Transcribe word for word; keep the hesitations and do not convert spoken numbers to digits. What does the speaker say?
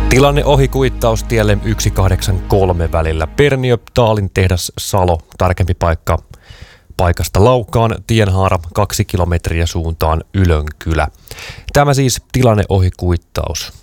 Tilanne ohi kuittaustielle yksi kahdeksan kolme välillä. Perniö, Taalin tehdas, Salo. Tarkempi paikka paikasta Laukaan, tienhaara kaksi kilometriä suuntaan Ylönkylä. Tämä siis tilanne ohi kuittaus.